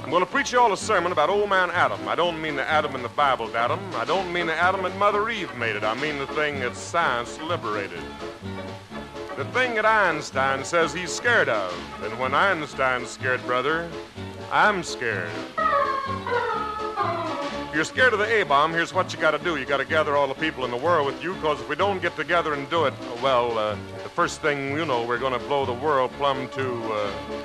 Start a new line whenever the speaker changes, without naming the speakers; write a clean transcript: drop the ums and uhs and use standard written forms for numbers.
I'm going to preach you all a sermon about old man Adam. I don't mean the Adam in the Bible, Adam. I don't mean the Adam and Mother Eve made it. I mean the thing that science liberated. The thing that Einstein says he's scared of. And when Einstein's scared, brother, I'm scared. If you're scared of the A-bomb, here's what you got to do. You got to gather all the people in the world with you, because if we don't get together and do it, well, the first thing you know, we're going to blow the world plumb to